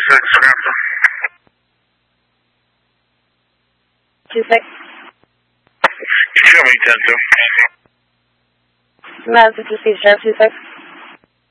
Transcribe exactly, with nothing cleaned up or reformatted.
six, Scrapton. two six. Show me ten two. Madison to Steve Sheriff two six.